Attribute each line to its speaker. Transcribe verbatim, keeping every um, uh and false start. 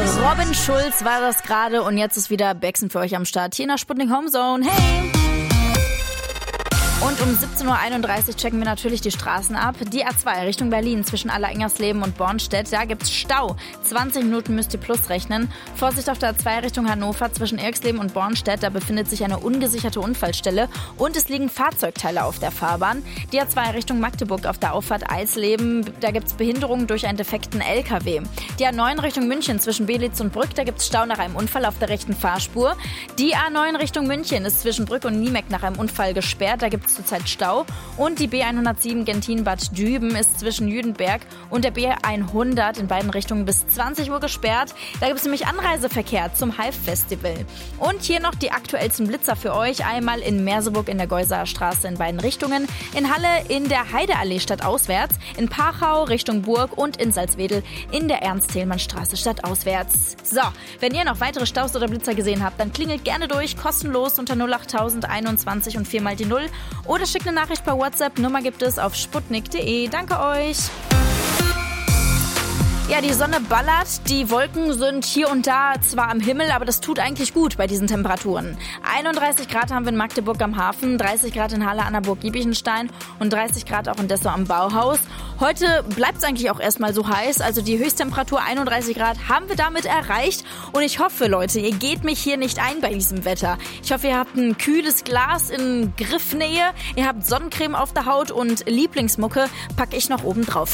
Speaker 1: Robin Schulz war das gerade und jetzt ist wieder Bexen für euch am Start hier in der Sputnik Homezone. Hey! Und um siebzehn Uhr einunddreißig checken wir natürlich die Straßen ab. Die A zwei Richtung Berlin zwischen Aller-Engersleben und Bornstedt, da gibt's Stau. zwanzig Minuten müsst ihr plus rechnen. Vorsicht auf der A zwei Richtung Hannover zwischen Irxleben und Bornstedt, da befindet sich eine ungesicherte Unfallstelle und es liegen Fahrzeugteile auf der Fahrbahn. Die A zwei Richtung Magdeburg auf der Auffahrt Eisleben, da gibt's Behinderungen durch einen defekten L K W. Die A neun Richtung München zwischen Belitz und Brück, da gibt's Stau nach einem Unfall auf der rechten Fahrspur. Die A neun Richtung München ist zwischen Brück und Niemeck nach einem Unfall gesperrt, da gibt's zurzeit Stau. Und die B hundertsieben Gentin-Bad Düben ist zwischen Jüdenberg und der B hundert in beiden Richtungen bis zwanzig Uhr gesperrt. Da gibt es nämlich Anreiseverkehr zum Hive-Festival. Und hier noch die aktuellsten Blitzer für euch. Einmal in Merseburg in der Geusaer Straße in beiden Richtungen, in Halle in der Heideallee stadtauswärts, in Pachau Richtung Burg und in Salzwedel in der Ernst-Thälmann-Straße stadtauswärts. So, wenn ihr noch weitere Staus oder Blitzer gesehen habt, dann klingelt gerne durch, kostenlos unter null acht tausend einundzwanzig und vier mal die null oder schickt eine Nachricht per WhatsApp. Nummer gibt es auf sputnik punkt de. Danke euch. Ja, die Sonne ballert, die Wolken sind hier und da zwar am Himmel, aber das tut eigentlich gut bei diesen Temperaturen. einunddreißig Grad haben wir in Magdeburg am Hafen, dreißig Grad in Halle an der Burg Giebichenstein und dreißig Grad auch in Dessau am Bauhaus. Heute bleibt es eigentlich auch erstmal so heiß, also die Höchsttemperatur einunddreißig Grad haben wir damit erreicht und ich hoffe, Leute, ihr geht mich hier nicht ein bei diesem Wetter. Ich hoffe, ihr habt ein kühles Glas in Griffnähe, ihr habt Sonnencreme auf der Haut und Lieblingsmucke packe ich noch oben drauf.